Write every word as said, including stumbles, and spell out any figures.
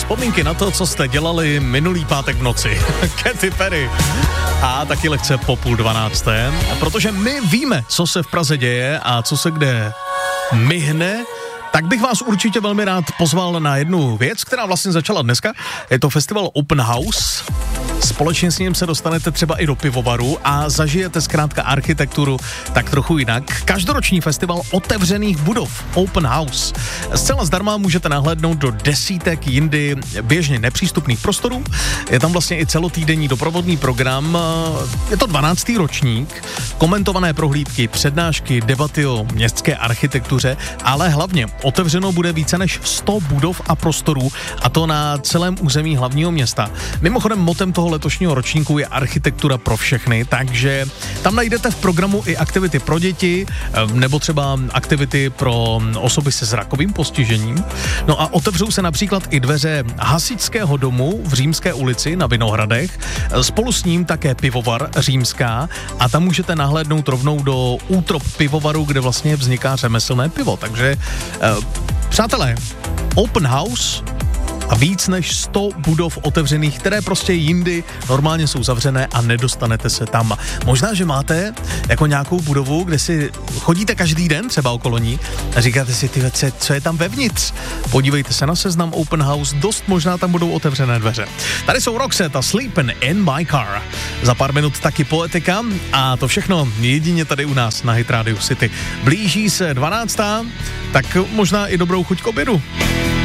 Vzpomínky na to, co jste dělali minulý pátek v noci. Katy Perry. A taky lehce po půl dvanácté, protože my víme, co se v Praze děje a co se kde myhne, tak bych vás určitě velmi rád pozval na jednu věc, která vlastně začala dneska. Je to festival Open House. Společně s ním se dostanete třeba i do pivovaru a zažijete zkrátka architekturu tak trochu jinak. Každoroční festival otevřených budov Open House. Zcela zdarma můžete nahlédnout do desítek jindy běžně nepřístupných prostorů. Je tam vlastně i celotýdenní doprovodný program. Je to dvanáctý ročník. Komentované prohlídky, přednášky, debaty o městské architektuře, ale hlavně otevřeno bude více než sto budov a prostorů, a to na celém území hlavního města. Mimochodem motem toho letošního ročníku je architektura pro všechny, takže tam najdete v programu i aktivity pro děti, nebo třeba aktivity pro osoby se zrakovým postižením. No a otevřou se například i dveře hasičského domu v Římské ulici na Vinohradech, spolu s ním také pivovar Římská, a tam můžete nahlédnout rovnou do útrop pivovaru, kde vlastně vzniká řemeslné pivo. Takže uh, přátelé, Open House a víc než sto budov otevřených, které prostě jindy normálně jsou zavřené a nedostanete se tam. Možná, že máte jako nějakou budovu, kde si chodíte každý den třeba okolo ní a říkáte si, ty věci, co je tam vevnitř? Podívejte se na seznam Open House, dost možná tam budou otevřené dveře. Tady jsou Roxette a Sleepin' in My Car. Za pár minut taky Poetika a to všechno jedině tady u nás na Hit Radio City. Blíží se dvanáctá, tak možná i dobrou chuť k obědu.